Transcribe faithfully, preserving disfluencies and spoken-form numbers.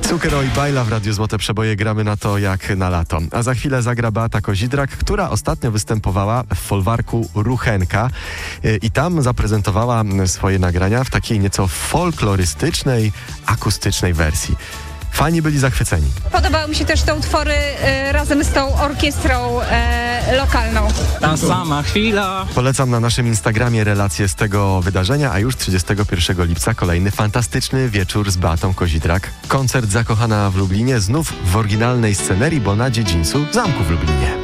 Cukero i Bajla w Radiu Złote Przeboje, gramy na to jak na lato. A za chwilę zagra Beata Kozidrak, która ostatnio występowała w folwarku Ruchenka i tam zaprezentowała swoje nagrania w takiej nieco folklorystycznej, akustycznej wersji. Fani byli zachwyceni. Podobały mi się też te utwory e, razem z tą orkiestrą e, lokalną. Ta sama chwila. Polecam na naszym Instagramie relacje z tego wydarzenia, a już trzydziestego pierwszego lipca kolejny fantastyczny wieczór z Beatą Kozidrak. Koncert Zakochana w Lublinie, znów w oryginalnej scenerii, bo na dziedzińcu w Zamku w Lublinie.